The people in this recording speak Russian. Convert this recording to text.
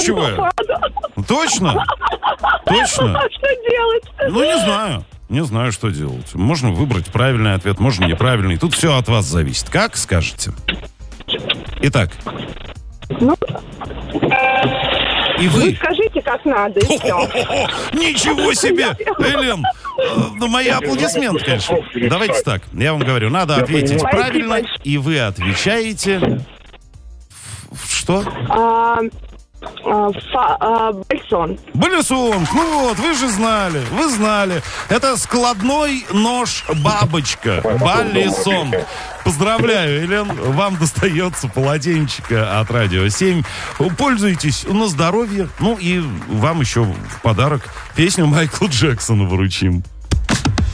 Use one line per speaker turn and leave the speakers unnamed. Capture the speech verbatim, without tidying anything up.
Устойчивая? Точно? Точно?
А что делать?
Ну, не знаю. Не знаю, что делать. Можно выбрать правильный ответ, можно неправильный. Тут все от вас зависит. Как скажете? Итак.
Ну,
и вы...
вы скажите, как надо, и все.
Ничего себе! Элен, ну, мои аплодисменты, конечно. Давайте так, я вам говорю, надо ответить правильно, и вы отвечаете... Что?
А, а, фа, а, Бальсон.
Балесонг, ну вот, вы же знали, вы знали. Это складной нож-бабочка. Балесон. Поздравляю, Елен, вам достается полотенчика от Радио семь. Пользуйтесь на здоровье. Ну и вам еще в подарок песню Майкла Джексона вручим.